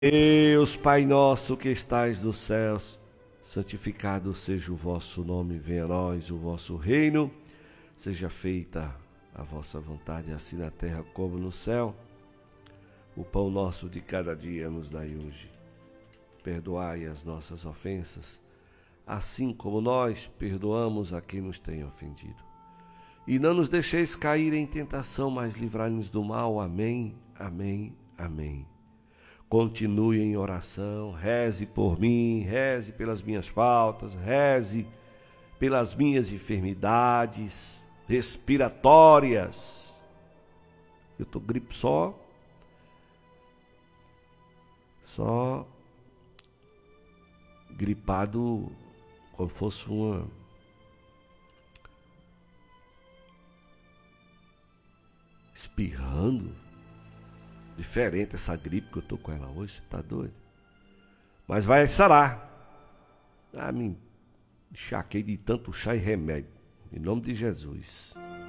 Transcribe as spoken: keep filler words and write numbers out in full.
Deus, Pai nosso que estais nos céus, santificado seja o vosso nome, venha a nós o vosso reino, seja feita a vossa vontade, assim na terra como no céu. O pão nosso de cada dia nos dai hoje. Perdoai as nossas ofensas, assim como nós perdoamos a quem nos tem ofendido. E não nos deixeis cair em tentação, mas livrai-nos do mal. Amém, amém, amém. Continue em oração, reze por mim, reze pelas minhas faltas, reze pelas minhas enfermidades respiratórias. Eu estou gripe só, só gripado como fosse uma espirrando. Diferente essa gripe que eu tô com ela hoje, você tá doido? Mas vai sarar. Ah, me enxaquei de tanto chá e remédio. Em nome de Jesus.